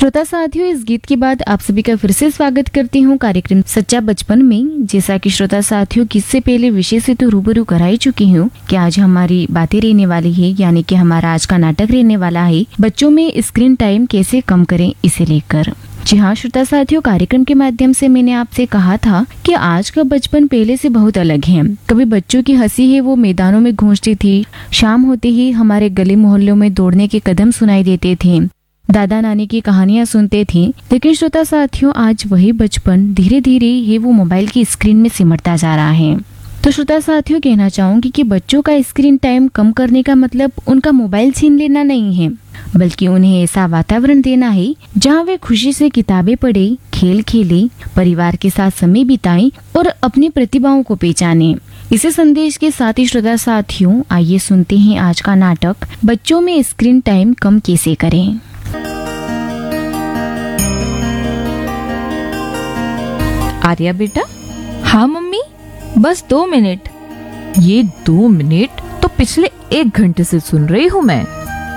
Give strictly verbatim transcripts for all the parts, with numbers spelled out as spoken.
श्रोता साथियों, इस गीत के बाद आप सभी का फिर से स्वागत करती हूँ कार्यक्रम सच्चा बचपन में। जैसा कि श्रोता साथियों किससे पहले विषय से तो रूबरू कराई चुकी हूँ कि आज हमारी बातें रहने वाली है, यानी कि हमारा आज का नाटक रहने वाला है बच्चों में स्क्रीन टाइम कैसे कम करें इसे लेकर। जी हाँ श्रोता साथियों, कार्यक्रम के माध्यम से मैंने आपसे कहा था कि आज का बचपन पहले से बहुत अलग है। कभी बच्चों की हंसी है वो मैदानों में गूंजती थी, शाम होते ही हमारे गली मोहल्लों में दौड़ने के कदम सुनाई देते थे, दादा नानी की कहानियां सुनते थे। लेकिन श्रोता साथियों आज वही बचपन धीरे धीरे है वो मोबाइल की स्क्रीन में सिमटता जा रहा है। तो श्रोता साथियों कहना चाहूंगी कि बच्चों का स्क्रीन टाइम कम करने का मतलब उनका मोबाइल छीन लेना नहीं है, बल्कि उन्हें ऐसा वातावरण देना है जहां वे खुशी से किताबें पढ़े, खेल खेले, परिवार के साथ समय बिताएं और अपनी प्रतिभाओं को पहचाने। इसी संदेश के साथ ही श्रोता साथियों आइए सुनते हैं आज का नाटक बच्चों में स्क्रीन टाइम कम कैसे करें। आर्या बेटा। हाँ मम्मी, बस दो मिनट। ये दो मिनट तो पिछले एक घंटे से सुन रही हूँ मैं।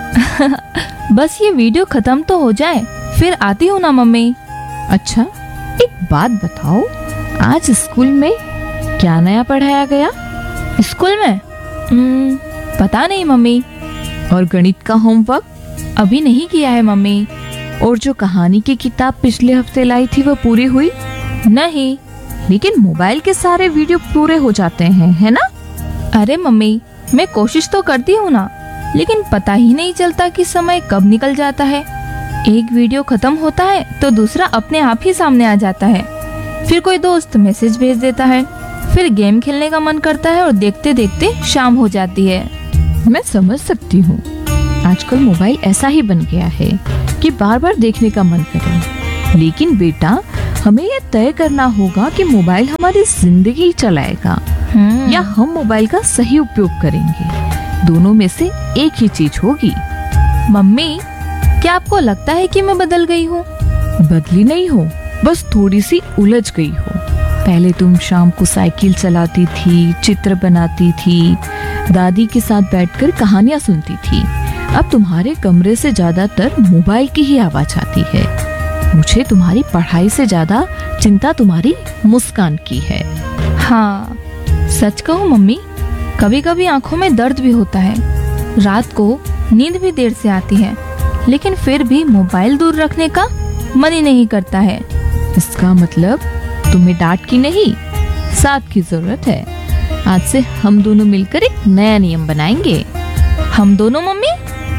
बस ये वीडियो खत्म तो हो जाए फिर आती हूँ ना मम्मी। अच्छा एक बात बताओ, आज स्कूल में क्या नया पढ़ाया गया? स्कूल में हम्म, पता नहीं मम्मी। और गणित का होमवर्क? अभी नहीं किया है मम्मी। और जो कहानी की किताब पिछले हफ्ते लाई थी वो पूरी हुई? नहीं। लेकिन मोबाइल के सारे वीडियो पूरे हो जाते हैं, है ना? अरे मम्मी, मैं कोशिश तो करती हूँ ना, लेकिन पता ही नहीं चलता कि समय कब निकल जाता है। एक वीडियो खत्म होता है तो दूसरा अपने आप ही सामने आ जाता है। फिर कोई दोस्त मैसेज भेज देता है, फिर गेम खेलने का मन करता है और देखते देखते शाम हो जाती है। मैं समझ सकती हूँ, आजकल मोबाइल ऐसा ही बन गया है कि बार बार देखने का मन करे। लेकिन बेटा हमें ये तय करना होगा कि मोबाइल हमारी जिंदगी चलाएगा या हम मोबाइल का सही उपयोग करेंगे। दोनों में से एक ही चीज होगी। मम्मी, क्या आपको लगता है कि मैं बदल गई हूँ? बदली नहीं हो, बस थोड़ी सी उलझ गई हो। पहले तुम शाम को साइकिल चलाती थी, चित्र बनाती थी, दादी के साथ बैठकर कहानियां सुनती थी। अब तुम्हारे कमरे से ज्यादातर मोबाइल की ही आवाज आती है। मुझे तुम्हारी पढ़ाई से ज्यादा चिंता तुम्हारी मुस्कान की है। हाँ सच कहूँ मम्मी, कभी कभी आंखों में दर्द भी होता है, रात को नींद भी देर से आती है, लेकिन फिर भी मोबाइल दूर रखने का मन ही नहीं करता है। इसका मतलब तुम्हें डांट की नहीं, साथ की जरूरत है। आज से हम दोनों मिलकर एक नया नियम बनाएंगे। हम दोनों मम्मी?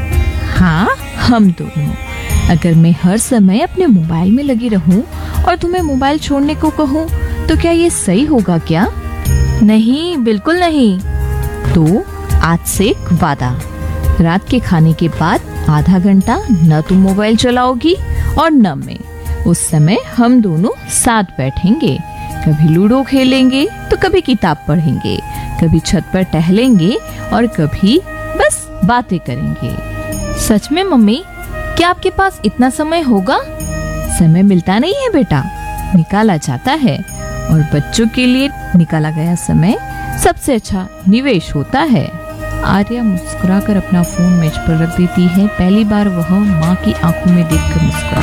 हाँ हम दोनों। अगर मैं हर समय अपने मोबाइल में लगी रहूं और तुम्हें मोबाइल छोड़ने को कहूं तो क्या ये सही होगा क्या? नहीं, बिल्कुल नहीं। तो आज से एक वादा, रात के खाने के बाद आधा घंटा न तुम मोबाइल चलाओगी और न मैं। उस समय हम दोनों साथ बैठेंगे, कभी लूडो खेलेंगे तो कभी किताब पढ़ेंगे, कभी छत पर टहलेंगे और कभी बस बातें करेंगे। सच में मम्मी, क्या आपके पास इतना समय होगा? समय मिलता नहीं है बेटा, निकाला जाता है। और बच्चों के लिए निकाला गया समय सबसे अच्छा निवेश होता है। आर्या मुस्कुराकर अपना फोन मेज पर रख देती है। पहली बार वह माँ की आंखों में देखकर मुस्कुरा